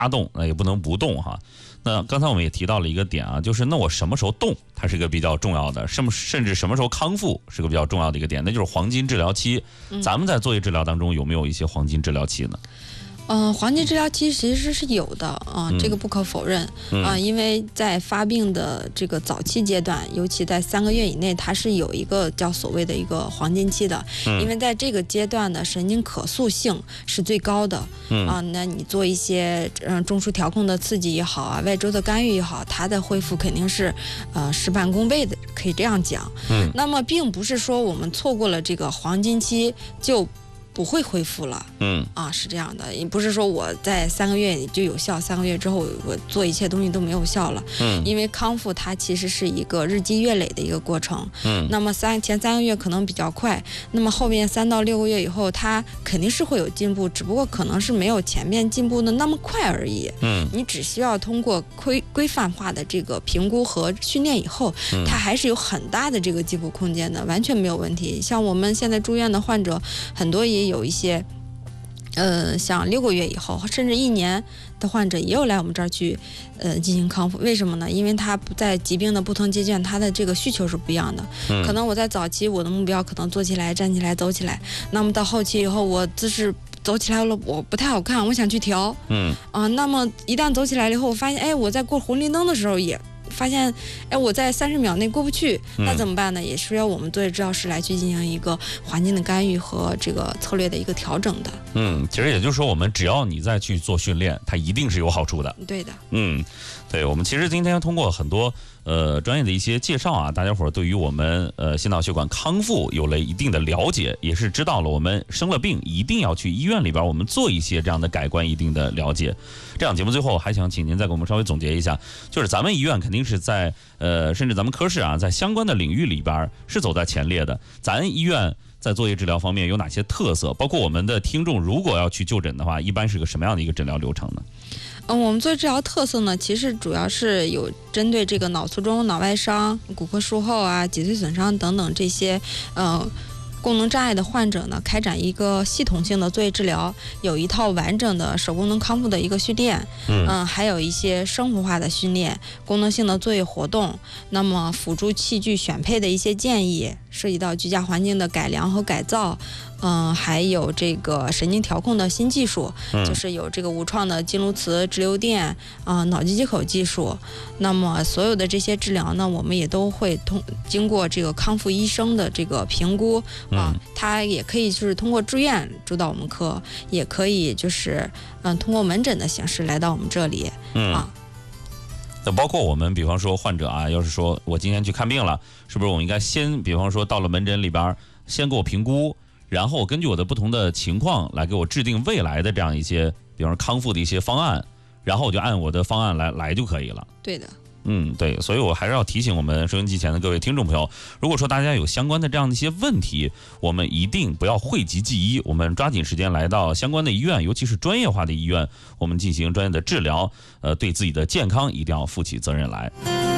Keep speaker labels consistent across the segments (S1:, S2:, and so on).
S1: 发动，也不能不动哈。那刚才我们也提到了一个点啊，就是那我什么时候动，它是一个比较重要的，甚至什么时候康复是个比较重要的一个点，那就是黄金治疗期。咱们在作业治疗当中有没有一些黄金治疗期呢？
S2: 黄金治疗期其实是有的啊，这个不可否认啊，因为在发病的这个早期阶段，尤其在3个月以内，它是有一个叫所谓的一个黄金期的，因为在这个阶段的神经可塑性是最高的啊，那你做一些中枢调控的刺激也好啊，外周的干预也好，它的恢复肯定是事半功倍的，可以这样讲。那么并不是说我们错过了这个黄金期就不会恢复了，是这样的，也不是说我在3个月就有效，3个月之后我做一切东西都没有效了，因为康复它其实是一个日积月累的一个过程，那么前3个月可能比较快，那么后面3到6个月以后，它肯定是会有进步，只不过可能是没有前面进步的那么快而已，你只需要通过规范化的这个评估和训练以后，它还是有很大的这个进步空间的，完全没有问题。像我们现在住院的患者，很多也有一些像6个月以后甚至1年的患者也有来我们这儿去进行康复。为什么呢？因为他不在疾病的不同阶段，他的这个需求是不一样的，可能我在早期我的目标可能坐起来站起来走起来，那么到后期以后我姿势走起来了我不太好看，我想去调，那么一旦走起来了以后，我发现我在过红绿灯的时候也发现我在30秒内过不去，那怎么办呢？也需要我们作为治疗师来去进行一个环境的干预和这个策略的一个调整的。
S1: 其实也就是说，我们只要你再去做训练，它一定是有好处的。
S2: 对的。
S1: 对，我们其实今天通过很多专业的一些介绍啊，大家伙对于我们心脑血管康复有了一定的了解，也是知道了我们生了病一定要去医院里边我们做一些这样的改观一定的了解。这样节目最后还想请您再给我们稍微总结一下，就是咱们医院肯定是在甚至咱们科室啊，在相关的领域里边是走在前列的。咱医院在作业治疗方面有哪些特色？包括我们的听众如果要去就诊的话，一般是个什么样的一个诊疗流程呢？
S2: 我们作为治疗特色呢，其实主要是有针对这个脑卒中、脑外伤、骨科术后啊、脊髓损伤等等这些功能障碍的患者呢，开展一个系统性的作业治疗，有一套完整的手功能康复的一个训练，还有一些生活化的训练，功能性的作业活动，那么辅助器具选配的一些建议，涉及到居家环境的改良和改造，还有这个神经调控的新技术，就是有这个无创的经颅磁直流电脑机接口技术。那么所有的这些治疗呢，我们也都会经过这个康复医生的这个评估他也可以就是通过住院住到我们科，也可以就是通过门诊的形式来到我们这里
S1: 那包括我们比方说患者啊，要是说我今天去看病了，是不是我应该先比方说到了门诊里边先给我评估，然后根据我的不同的情况来给我制定未来的这样一些比方说康复的一些方案，然后我就按我的方案来就可以了。
S2: 对的。
S1: 对，所以我还是要提醒我们收音机前的各位听众朋友，如果说大家有相关的这样的一些问题，我们一定不要讳疾忌医，我们抓紧时间来到相关的医院，尤其是专业化的医院，我们进行专业的治疗，对自己的健康一定要负起责任来。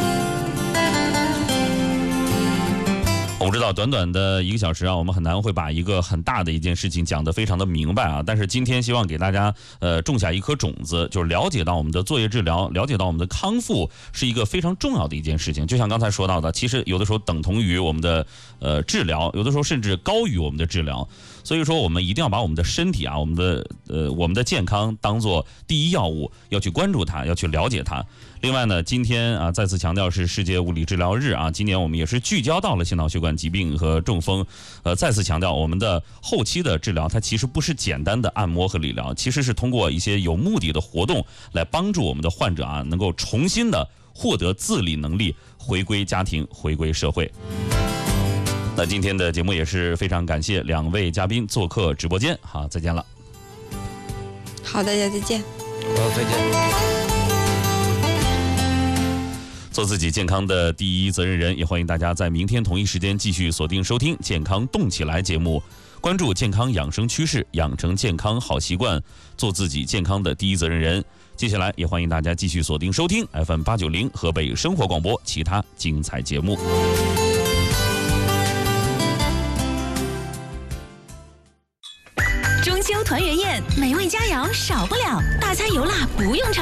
S1: 我们知道短短的1个小时啊，我们很难会把一个很大的一件事情讲得非常的明白啊。但是今天希望给大家种下一颗种子，就是了解到我们的作业治疗，了解到我们的康复是一个非常重要的一件事情。就像刚才说到的，其实有的时候等同于我们的治疗，有的时候甚至高于我们的治疗。所以说我们一定要把我们的身体啊，我们的健康当做第一要务，要去关注它，要去了解它。另外呢，今天啊再次强调是世界物理治疗日啊，今年我们也是聚焦到了心脑血管疾病和中风，再次强调我们的后期的治疗，它其实不是简单的按摩和理疗，其实是通过一些有目的的活动来帮助我们的患者啊，能够重新的获得自理能力，回归家庭，回归社会。那今天的节目也是非常感谢2位嘉宾做客直播间，好，再见了。
S2: 好，大家再见。
S3: 好，再见。
S1: 做自己健康的第一责任人，也欢迎大家在明天同一时间继续锁定收听《健康动起来》节目，关注健康养生趋势，养成健康好习惯，做自己健康的第一责任人。接下来也欢迎大家继续锁定收听 FM890 河北生活广播其他精彩节目。
S4: 中秋团圆宴，美味佳肴少不了，大餐油辣不用炒。